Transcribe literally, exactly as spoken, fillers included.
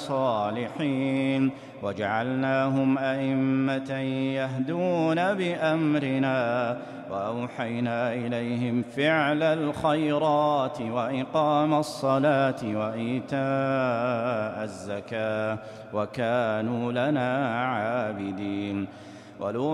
الصالحين وجعلناهم أئمة يهدون بأمرنا وأوحينا إليهم فعل الخيرات وإقام الصلاة وإيتاء الزكاة وكانوا لنا عابدين.